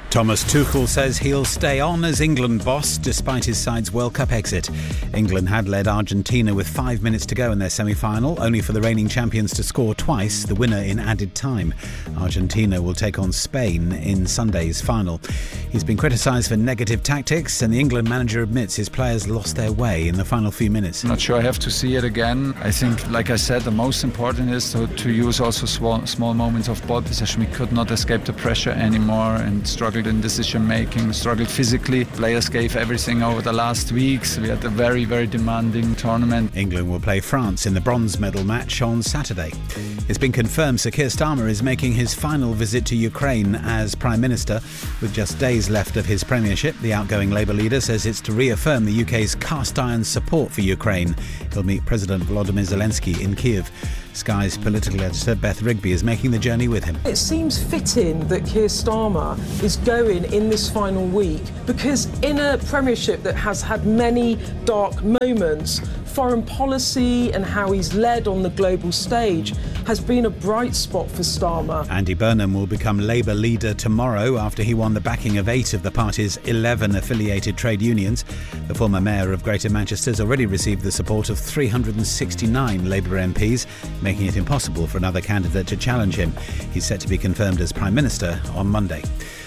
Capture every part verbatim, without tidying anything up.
Thomas Tuchel says he'll stay on as England boss despite his side's World Cup exit. England had led Argentina with five minutes to go in their semi-final, only for the reigning champions to score twice, the winner in added time. Argentina will take on Spain in Sunday's final. He's been criticised for negative tactics, and the England manager admits his players lost their way in the final few minutes. I'm not sure I have to see it again. I think, like I said, the most important is to, to use also small, small moments of ball possession. We could not escape the pressure anymore and struggled in decision making, struggled physically. Players gave everything over the last weeks. We had a very, very demanding tournament. England will play France in the bronze medal match on Saturday. It's been confirmed Sir Keir Starmer is making his final visit to Ukraine as Prime Minister. With just days left of his premiership, the outgoing Labour leader says it's to reaffirm the U K's cast-iron support for Ukraine. He'll meet President Volodymyr Zelensky in Kiev. Sky's political editor Beth Rigby is making the journey with him. It seems fitting that Keir Starmer is going in this final week because in a premiership that has had many dark moments, foreign policy and how he's led on the global stage has been a bright spot for Starmer. Andy Burnham will become Labour leader tomorrow after he won the backing of eight of the party's eleven affiliated trade unions. The former mayor of Greater Manchester has already received the support of three hundred sixty-nine Labour M Ps, making it impossible for another candidate to challenge him. He's set to be confirmed as Prime Minister on Monday.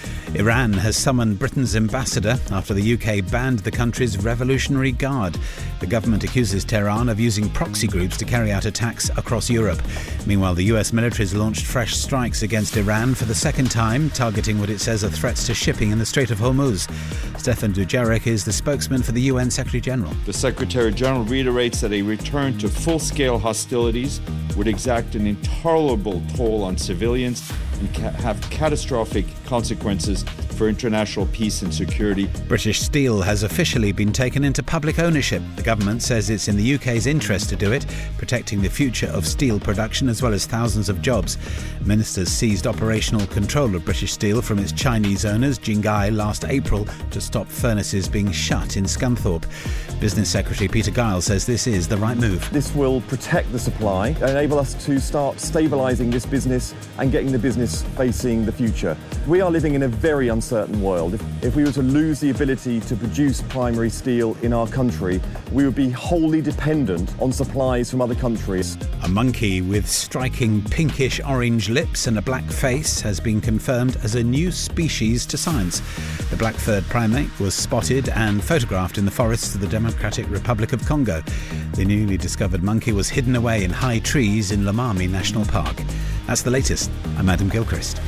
Iran has summoned Britain's ambassador after the U K banned the country's Revolutionary Guard. The government accuses Tehran of using proxy groups to carry out attacks across Europe. Meanwhile, the U S military has launched fresh strikes against Iran for the second time, targeting what it says are threats to shipping in the Strait of Hormuz. Stefan Dujarric is the spokesman for the U N Secretary-General. The Secretary-General reiterates that a return to full-scale hostilities would exact an intolerable toll on civilians and ca- have catastrophic consequences for international peace and security. British Steel has officially been taken into public ownership. The government says it's in the U K's interest to do it, protecting the future of steel production as well as thousands of jobs. Ministers seized operational control of British Steel from its Chinese owners, Jinghai, last April to stop furnaces being shut in Scunthorpe. Business Secretary Peter Giles says this is the right move. This will protect the supply, enable us to start stabilising this business and getting the business facing the future. We are living in a very uncertain world. If, if we were to lose the ability to produce primary steel in our country, we would be wholly dependent on supplies from other countries. A monkey with striking pinkish-orange lips and a black face has been confirmed as a new species to science. The black-furred primate was spotted and photographed in the forests of the Democratic Republic of Congo. The newly discovered monkey was hidden away in high trees in Lomami National Park. That's the latest. I'm Adam Gilchrist.